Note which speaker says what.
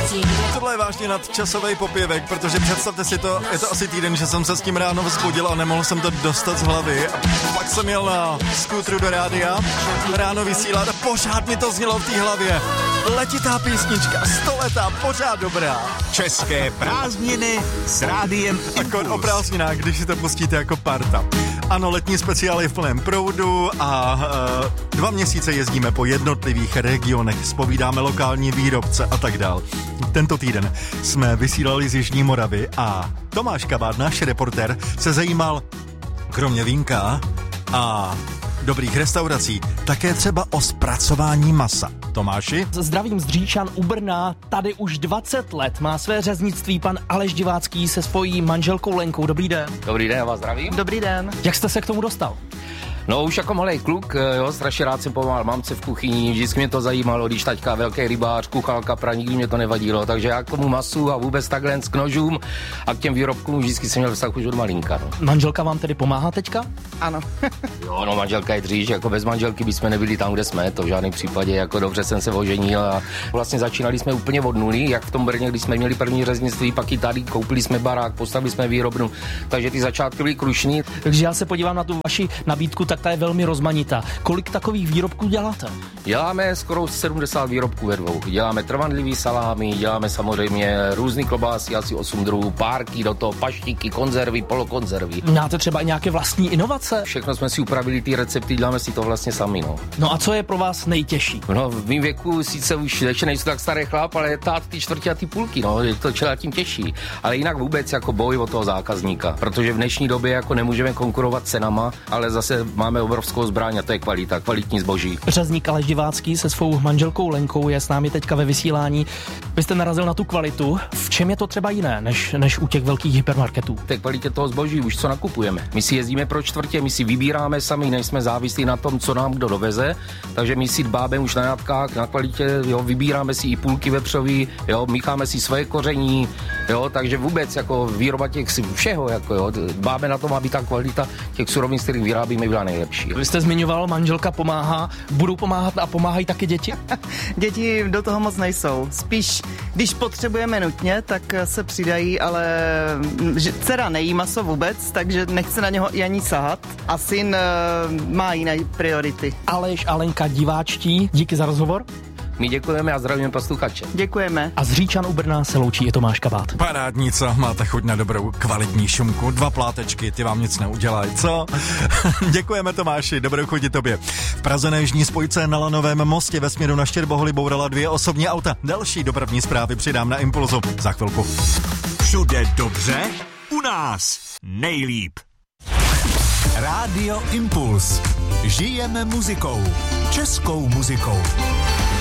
Speaker 1: Tohle je vážně nadčasový popěvek, protože představte si to, je to asi týden, že jsem se s tím ráno vzbudil a nemohl jsem to dostat z hlavy. A pak jsem jel na skútru do rádia, ráno vysílat a pořád mi to znělo v té hlavě. Letitá písnička, 100letá, pořád dobrá.
Speaker 2: České prázdniny s Rádiem Impuls.
Speaker 1: O prázdninách, když si to pustíte jako parta. Ano, letní speciál je v plném proudu a 2 měsíce jezdíme po jednotlivých regionech, zpovídáme lokální výrobce a tak dál. Tento týden jsme vysílali z Jižní Moravy a Tomáš Kabát, náš reportér, se zajímal kromě vínka a dobrých restaurací také třeba o zpracování masa. Tomáši?
Speaker 3: Zdravím z Říčan u Brna, tady už 20 let má své řeznictví pan Aleš Divácký se svojí manželkou Lenkou. Dobrý den.
Speaker 4: Dobrý den, já vás zdravím.
Speaker 3: Dobrý den. Jak jste se k tomu dostal?
Speaker 4: No už jako malej kluk, jo, strašně rád jsem pomáhal mamce v kuchyni, vždycky mě to zajímalo, když taťka velký rybář, kuchal kapra, nikdy mě to nevadilo, takže já k tomu masu a vůbec takhle k nožům a k těm výrobkům vždycky jsem měl vztah už od malinka. No.
Speaker 3: Manželka vám tedy pomáhá teďka?
Speaker 5: Ano.
Speaker 4: Jo, no manželka je dříž, jako bez manželky bychom nebyli tam, kde jsme, to v žádném případě, jako dobře jsem se oženil a vlastně začínali jsme úplně od nuly, jak v tom Brně, když jsme měli první řeznictví, pak i tady koupili jsme barák, postavili jsme výrobnu, takže ty začátky byly krušný.
Speaker 3: Takže já se podívám na tu vaši nabídku, tak ta je velmi rozmanitá. Kolik takových výrobků děláte?
Speaker 4: Děláme skoro 70 výrobků ve dvou. Děláme trvanlivý salámy, děláme samozřejmě různý klobásy, asi 8 druhů, párky do toho, paštíky, konzervy, polokonzervy.
Speaker 3: Máte třeba nějaké vlastní inovace?
Speaker 4: Všechno jsme si upravili, ty recepty, děláme si to vlastně sami, no.
Speaker 3: No a co je pro vás nejtěžší?
Speaker 4: No v mým věku sice už ještě nejsou tak starý chlap, ale tát ty čtvrtě a ty půlky, no, je to čelá tím těžší. Ale jinak vůbec jako boj o toho zákazníka, protože v dnešní době jako nemůžeme konkurovat cenama, ale zase máme obrovskou zbraň a to je kvalita, kvalitní zboží.
Speaker 3: Řezník Aleš Divácký se svou manželkou Lenkou je s námi teďka ve vysílání. Vy jste narazil na tu kvalitu. V čem je to třeba jiné než u těch velkých hypermarketů?
Speaker 4: Té kvalitě toho zboží už co nakupujeme. My si jezdíme pro čtvrtě, my si vybíráme sami, nejsme závislí na tom, co nám kdo doveze, takže my si dbáme už na jatkách, na kvalitě, jo, vybíráme si i půlky vepřový, jo, mícháme si svoje koření, jo, takže vůbec jako výroba těch všeho, jako jo, dbáme na tom, aby ta kvalita těch surovin, z kterých vyrábíme, byla nejlepší.
Speaker 3: Vy jste zmiňoval, manželka pomáhá, budou pomáhat a pomáhají taky děti?
Speaker 5: Děti do toho moc nejsou. Spíš, když potřebujeme nutně, tak se přidají, ale dcera nejí maso vůbec, takže nechce na něho i ani sahat. A syn má jiné priority.
Speaker 3: Aleš a Lenka diváčtí, díky za rozhovor.
Speaker 4: My děkujeme a zdravíme posluchače.
Speaker 5: Děkujeme.
Speaker 3: A z Říčan u Brna se loučí i Tomáš Kabát.
Speaker 1: Parádnico, máte chuť na dobrou kvalitní šunku, 2 plátečky, ty vám nic neudělají, co? Děkujeme Tomáši, dobrou chuť i tobě. V Praze na jižní spojce na Lanovém mostě ve směru na Štěrboholi bourala 2 osobní auta. Další dopravní zprávy přidám na Impulzu za chvilku.
Speaker 2: Všude dobře, u nás nejlíp. Rádio Impuls. Žijeme muzikou. Českou muzikou.